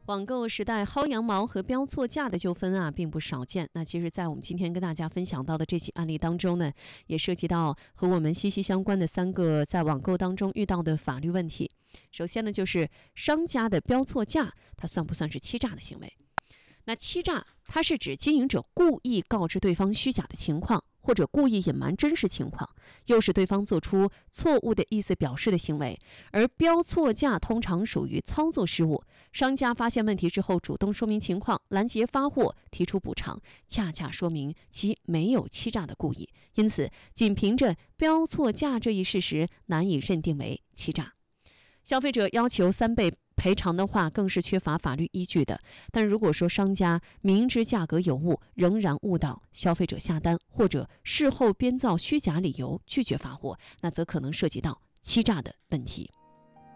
网购时代薅羊毛和标错价的纠纷并不少见。那其实在我们今天跟大家分享到的这起案例当中呢，也涉及到和我们息息相关的3个在网购当中遇到的法律问题。首先呢，就是商家的标错价，它算不算是欺诈的行为？那欺诈，它是指经营者故意告知对方虚假的情况，或者故意隐瞒真实情况，诱使对方做出错误的意思表示的行为。而标错价通常属于操作失误，商家发现问题之后主动说明情况，拦截发货，提出补偿，恰恰说明其没有欺诈的故意。因此，仅凭着标错价这一事实，难以认定为欺诈。消费者要求3倍赔偿的话，更是缺乏法律依据的。但如果说商家明知价格有误，仍然误导消费者下单，或者事后编造虚假理由拒绝发货，那则可能涉及到欺诈的问题。